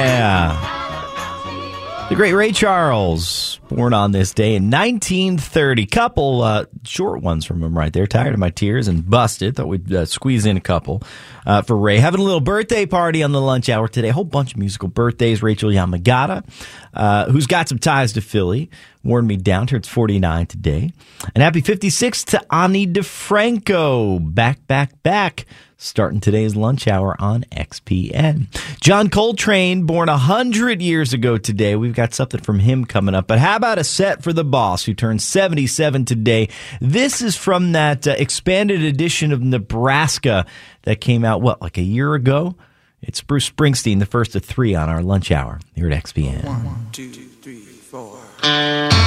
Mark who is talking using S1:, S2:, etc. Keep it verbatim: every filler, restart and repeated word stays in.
S1: Yeah. The great Ray Charles, born on this day in nineteen thirty. Couple uh, short ones from him right there. Tired of my tears and busted. Thought we'd uh, squeeze in a couple uh, for Ray. Having a little birthday party on the lunch hour today. A whole bunch of musical birthdays. Rachel Yamagata, uh, who's got some ties to Philly, warned me down. Turns forty-nine today. And happy fifty-six to Ani DeFranco. Back, back, back. Starting today's lunch hour on X P N. John Coltrane, born one hundred years ago today. We've got something from him coming up. But how about a set for the boss, who turns seventy-seven today? This is from that uh, expanded edition of Nebraska that came out, what, like a year ago? It's Bruce Springsteen, the first of three on our lunch hour here at X P N.
S2: One, two, three, four.